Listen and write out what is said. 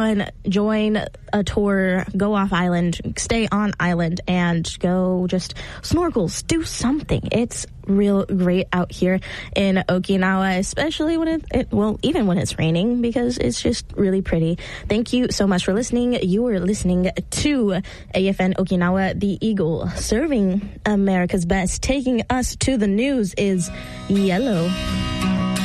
fun, join a tour, go off island, stay on island, and go just snorkels, do something. It's real great out here in Okinawa, especially when even when it's raining, because it's just really pretty. Thank you so much for listening. You are listening to AFN Okinawa, the Eagle, serving America's best. Taking us to the news is Yellow.